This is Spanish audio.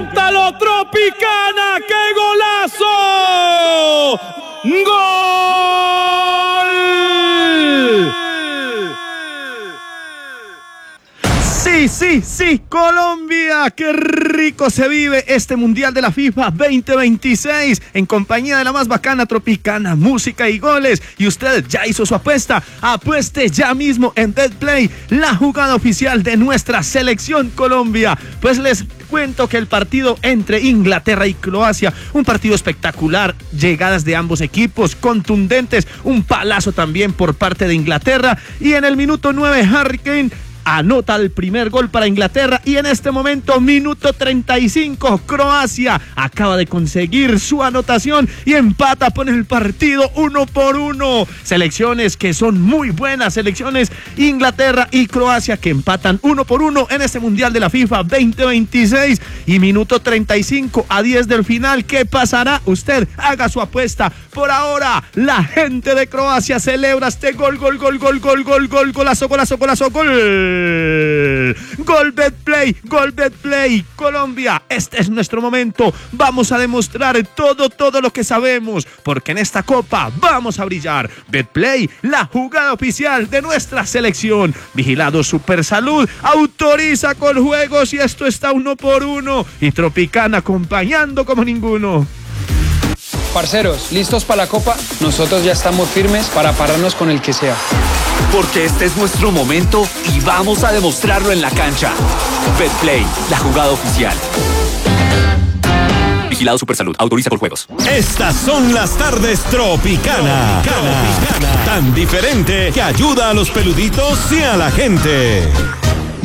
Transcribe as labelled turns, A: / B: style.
A: ¡Talo Tropicana! ¡Qué golazo! ¡Gol! Sí, Colombia, qué rico se vive este Mundial de la FIFA 2026 en compañía de la más bacana Tropicana, música y goles. Y usted ya hizo su apuesta, apueste ya mismo en BetPlay, la jugada oficial de nuestra selección Colombia. Pues les cuento que el partido entre Inglaterra y Croacia, un partido espectacular, llegadas de ambos equipos contundentes, un palazo también por parte de Inglaterra, y en el minuto 9 Harry Kane anota el primer gol para Inglaterra, y en este momento, minuto 35, Croacia acaba de conseguir su anotación y empata, pone el partido 1-1. Selecciones que son muy buenas, selecciones Inglaterra y Croacia que empatan 1-1 en este Mundial de la FIFA 2026, y minuto 35 a 10 del final. ¿Qué pasará? Usted haga su apuesta. Por ahora, la gente de Croacia celebra este gol, golazo, gol. Gol BetPlay, Colombia, este es nuestro momento. Vamos a demostrar todo lo que sabemos, porque en esta copa vamos a brillar. BetPlay, la jugada oficial de nuestra selección. Vigilado Supersalud, autoriza con juegos, y esto está 1-1. Y Tropicana acompañando como ninguno.
B: Parceros, ¿listos para la Copa? Nosotros ya estamos firmes para pararnos con el que sea.
C: Porque este es nuestro momento y vamos a demostrarlo en la cancha. BetPlay, la jugada oficial. Vigilado Supersalud, autoriza por juegos.
D: Estas son las tardes Tropicana. Tan diferente que ayuda a los peluditos y a la gente.